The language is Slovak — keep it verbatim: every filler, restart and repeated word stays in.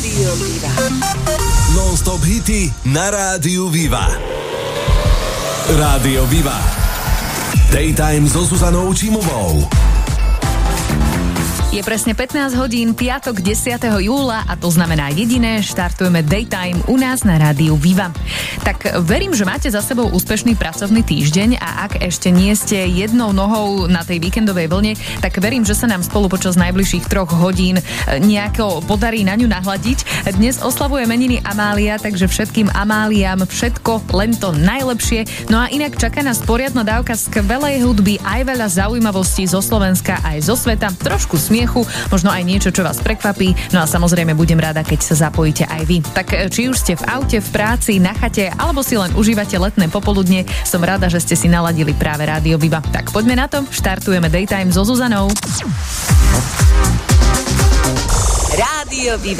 Rádio Viva. Non-stop hity na Rádiu Viva. Rádio Viva. Daytime so Zuzanou Čímovou. Je presne pätnásť hodín, piatok desiateho júla a to znamená jediné, štartujeme Daytime u nás na Rádiu Viva. Tak verím, že máte za sebou úspešný pracovný týždeň a ak ešte nie ste jednou nohou na tej víkendovej vlne, tak verím, že sa nám spolu počas najbližších troch hodín nejako podarí na ňu nahladiť. Dnes oslavuje meniny Amália, takže všetkým Amáliám všetko len to najlepšie. No a inak čaká nás poriadna dávka skvelej hudby, aj veľa zaujímavostí zo Slovenska, aj zo sveta, trošku smie možno aj niečo, čo vás prekvapí. No a samozrejme budem rada, keď sa zapojíte aj vy. Tak či už ste v aute, v práci, na chate, alebo si len užívate letné popoludne, som rada, že ste si naladili práve Rádio Viva. Tak poďme na to, štartujeme Daytime so Zuzanou. Rádio Viva.